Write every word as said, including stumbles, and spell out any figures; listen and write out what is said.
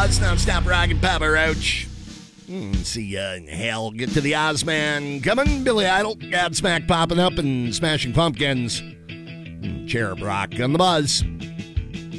buzz, non-stop rock and Papa Roach. Mm, see ya in hell. Get to the Ozman coming. Billy Idol, Godsmack popping up, and Smashing Pumpkins. Mm, Cherub Rock on the buzz.